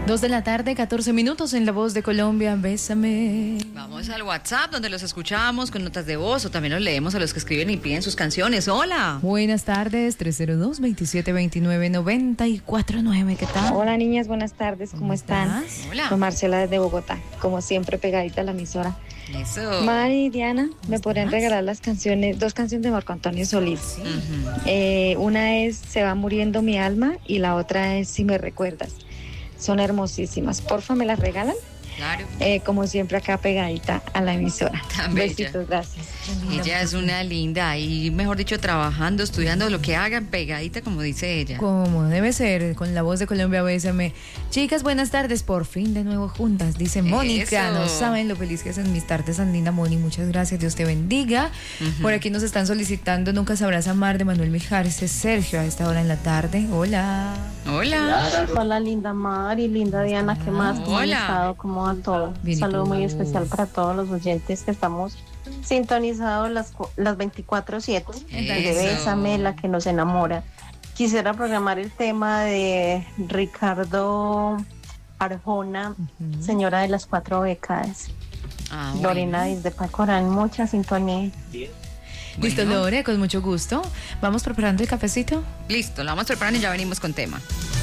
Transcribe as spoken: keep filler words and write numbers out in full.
Dos de la tarde, catorce minutos en La Voz de Colombia, bésame. Vamos al WhatsApp, donde los escuchamos con notas de voz, o también los leemos a los que escriben y piden sus canciones. Hola. Buenas tardes, tres cero dos, veintisiete veintinueve, noventa y cuatro nueve, ¿qué tal? Hola niñas, buenas tardes, ¿cómo, ¿Cómo están? Estás? Hola. Con Marcela desde Bogotá, como siempre pegadita a la emisora. Eso. Mari y Diana, ¿me podrían regalar las canciones, dos canciones de Marco Antonio Solís? Sí. Uh-huh. eh, una es Se va muriendo mi alma y la otra es Si me recuerdas. Son hermosísimas. Porfa, ¿me las regalan? Claro. Eh, como siempre acá pegadita a la emisora. Tan Besitos, bella. Gracias. Ella es una linda y, mejor dicho, trabajando, estudiando, lo que hagan, pegadita, como dice ella. Como debe ser, con La Voz de Colombia, bésame. Chicas, buenas tardes, por fin de nuevo juntas, dice Mónica. Eso. No saben lo feliz que es en mis tardes, Andina Moni. Muchas gracias, Dios te bendiga. Uh-huh. Por aquí nos están solicitando Nunca sabrás amar de Manuel Mijares. Es Sergio a esta hora en la tarde. Hola. Hola. Hola, linda Mari, linda Diana, ¿qué más? ¿Cómo han estado? ¿Cómo va todo? Un saludo muy especial para todos los oyentes que estamos sintonizados las, las veinticuatro siete. De Bésame, la que nos enamora. Quisiera programar el tema de Ricardo Arjona, uh-huh. Señora de las cuatro décadas. Ah, bueno. Lorena desde Pacorán, mucha sintonía. Bien. Listo, bueno. Lore, con mucho gusto. ¿Vamos preparando el cafecito? Listo, lo vamos preparando y ya venimos con tema.